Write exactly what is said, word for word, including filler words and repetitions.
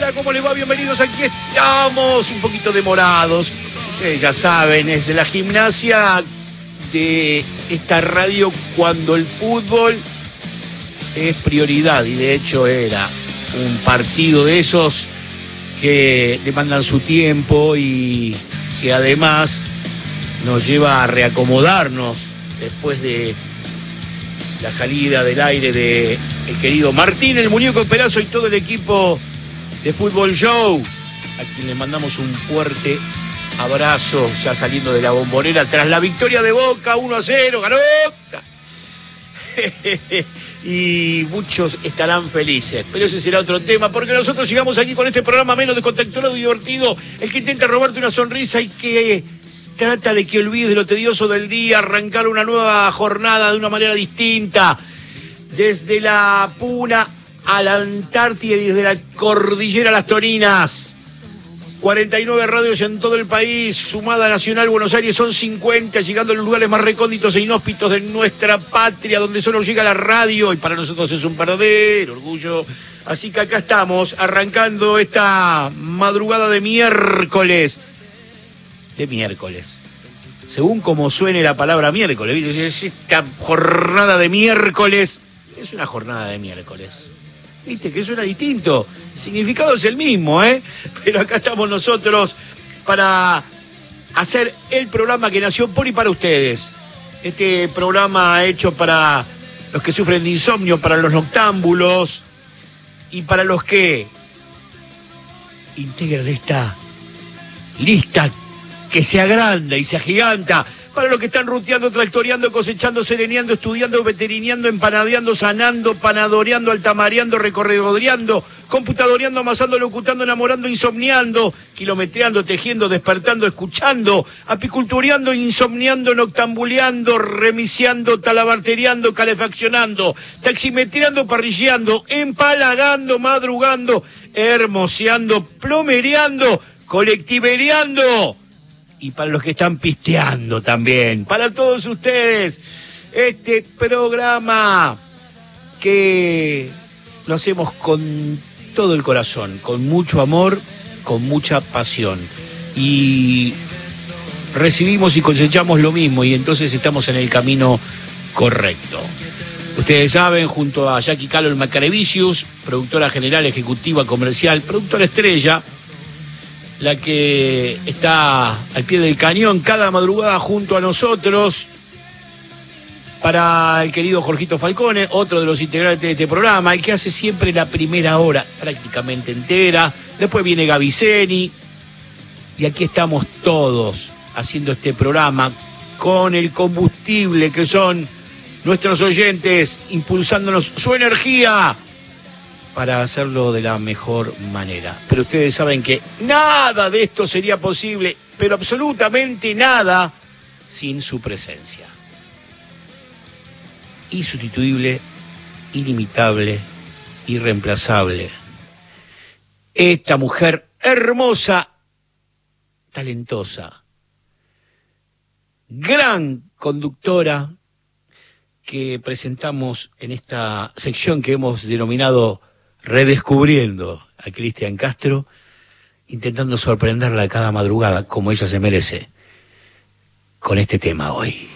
hola, ¿cómo les va? Bienvenidos, aquí estamos, un poquito demorados. Ustedes ya saben, es la gimnasia de esta radio cuando el fútbol es prioridad, y de hecho era un partido de esos que demandan su tiempo y que además nos lleva a reacomodarnos después de la salida del aire de el querido Martín, el muñeco Perazo y todo el equipo de Fútbol Show, a quien le mandamos un fuerte abrazo ya saliendo de la Bombonera tras la victoria de Boca uno a cero, ganó Boca. Y muchos estarán felices, pero ese será otro tema, porque nosotros llegamos aquí con este programa menos descontracturado y divertido, el que intenta robarte una sonrisa y que trata de que olvides lo tedioso del día, arrancar una nueva jornada de una manera distinta, desde la Puna a la Antártida y desde la cordillera a las Toninas. cuarenta y nueve radios en todo el país, sumada nacional Buenos Aires son cincuenta, llegando a los lugares más recónditos e inhóspitos de nuestra patria, donde solo llega la radio, y para nosotros es un verdadero orgullo. Así que acá estamos, arrancando esta madrugada de miércoles. De miércoles. Según como suene la palabra miércoles, ¿viste? Esta jornada de miércoles es una jornada de miércoles. Viste que suena distinto, el significado es el mismo, ¿eh? Pero acá estamos nosotros para hacer el programa que nació por y para ustedes. Este programa hecho para los que sufren de insomnio, para los noctámbulos y para los que integran esta lista que se agranda y se agiganta, para los que están ruteando, tractoreando, cosechando, sereneando, estudiando, veterineando, empanadeando, sanando, panadoreando, altamareando, recorredoreando, computadoreando, amasando, locutando, enamorando, insomniando, kilometreando, tejiendo, despertando, escuchando, apicultureando, insomniando, noctambuleando, remiciando, talabarteriando, calefaccionando, taximetreando, parrilleando, empalagando, madrugando, hermoseando, plomereando, colectivereando. Y para los que están pisteando también, para todos ustedes, este programa que lo hacemos con todo el corazón, con mucho amor, con mucha pasión. Y recibimos y cosechamos lo mismo, y entonces estamos en el camino correcto. Ustedes saben, junto a Jackie Calo Macarevicius, productora general, ejecutiva, comercial, productora estrella, la que está al pie del cañón cada madrugada junto a nosotros, para el querido Jorgito Falcone, otro de los integrantes de este programa, el que hace siempre la primera hora prácticamente entera. Después viene Gaviceni, y aquí estamos todos haciendo este programa con el combustible que son nuestros oyentes, impulsándonos su energía para hacerlo de la mejor manera. Pero ustedes saben que nada de esto sería posible, pero absolutamente nada, sin su presencia. Insustituible, inimitable, irreemplazable. Esta mujer hermosa, talentosa, gran conductora que presentamos en esta sección que hemos denominado Redescubriendo a Cristian Castro, intentando sorprenderla cada madrugada como ella se merece con este tema hoy.